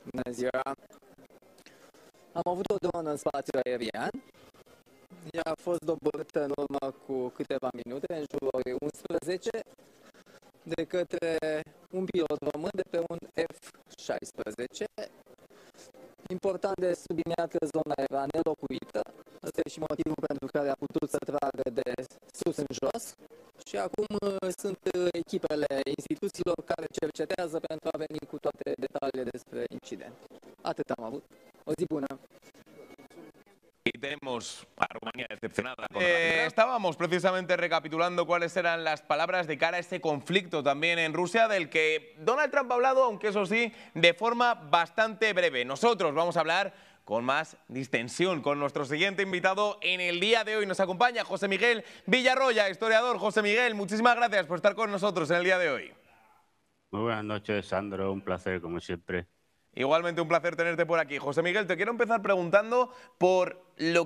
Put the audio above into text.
Bună ziua! Am avut o dronă în spațiu aerian. Ea a fost doborâtă în urmă cu câteva minute, în jurul orei 11, de către un pilot român de pe un F-16. Important de subliniat că zona era nelocuită. Ăsta e și motivul pentru care a putut să tragă de sus în jos. Și acum sunt echipele instituțiilor care cercetează pentru a veni cu toate detaliile despre incident. Atât am avut. O zi bună! Y tenemos a Rumanía decepcionada. Estábamos precisamente recapitulando cuáles eran las palabras de cara a este conflicto también en Rusia, del que Donald Trump ha hablado, aunque eso sí, de forma bastante breve. Nosotros vamos a hablar con más distensión con nuestro siguiente invitado en el día de hoy. Nos acompaña José Miguel Villarroya, historiador. José Miguel, muchísimas gracias por estar con nosotros en el día de hoy. Muy buenas noches, Sandro. Un placer, como siempre. Igualmente un placer tenerte por aquí. José Miguel, te quiero empezar preguntando por lo